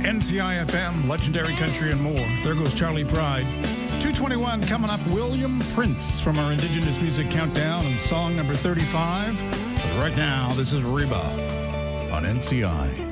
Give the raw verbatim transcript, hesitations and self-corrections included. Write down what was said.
N C I F M, legendary country and more. There goes Charlie Pride. two twenty-one coming up, William Prince from our Indigenous Music Countdown and song number thirty-five. But right now, this is Reba on N C I.